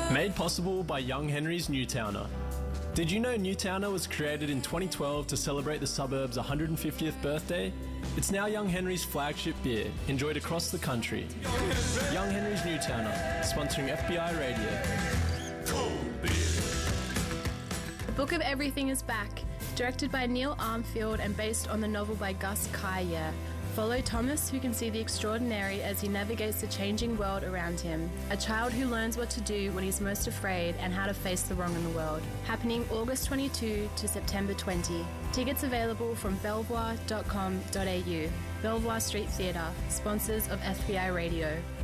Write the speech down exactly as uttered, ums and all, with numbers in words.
Made possible by Young Henry's Newtowner. Did you know Newtowner was created in twenty twelve to celebrate the suburb's one hundred fiftieth birthday? It's now Young Henry's flagship beer, enjoyed across the country. Young Henry's Newtowner, sponsoring F B I Radio. The Book of Everything is back. Directed by Neil Armfield and based on the novel by Gus Kayer. Follow Thomas, who can see the extraordinary as he navigates the changing world around him. A child who learns what to do when he's most afraid and how to face the wrong in the world. Happening August twenty-second to September twentieth. Tickets available from belvoir dot com dot a u. Belvoir Street Theatre, sponsors of F B I Radio.